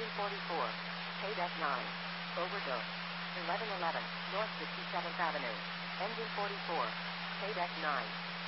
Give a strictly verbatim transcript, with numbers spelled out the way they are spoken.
forty-four. K nine. Overdose. eleven eleven. North sixty-seventh Avenue. Engine forty-four. K nine.